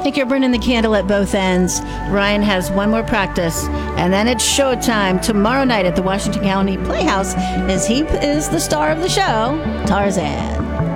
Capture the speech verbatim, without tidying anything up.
think you're burning the candle at both ends. Ryan has one more practice, and then it's showtime tomorrow night at the Washington County Playhouse as he is the star of the show, Tarzan.